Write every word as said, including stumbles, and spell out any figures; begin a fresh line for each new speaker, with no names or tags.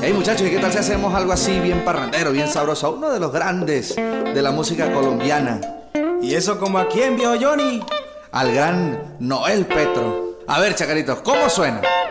Hey muchachos, ¿y qué tal si hacemos algo así bien parrandero, bien sabroso? Uno de los grandes de la música colombiana.
¿Y eso como a quién, viejo Johnny?
Al gran Noel Petro. A ver, chacaritos, ¿cómo suena?